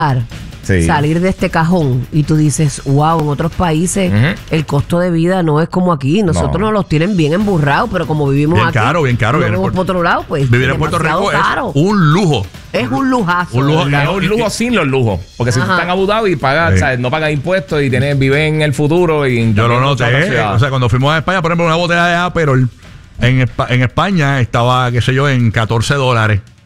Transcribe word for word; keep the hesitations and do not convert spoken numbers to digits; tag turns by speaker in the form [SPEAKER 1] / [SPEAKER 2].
[SPEAKER 1] Sí. Salir de este cajón y tú dices, wow, en otros países uh-huh. el costo de vida no es como aquí. Nosotros no. nos los tienen bien emburrados, pero como vivimos
[SPEAKER 2] bien
[SPEAKER 1] aquí,
[SPEAKER 2] caro, bien caro,
[SPEAKER 1] vivimos por otro lado, pues
[SPEAKER 2] vivir en Puerto Rico
[SPEAKER 1] caro.
[SPEAKER 2] es un lujo.
[SPEAKER 1] Es un lujazo.
[SPEAKER 3] Un lujo, es un lujo sin los lujos. Porque si tú estás en Abu Dhabi y pagas, sí. ¿sabes? No pagas impuestos y tienes, vives en el futuro. Y
[SPEAKER 2] yo lo noté. O sea, cuando fuimos a España, por ejemplo, una botella de Aperol en, en España estaba, qué sé yo, en catorce dólares.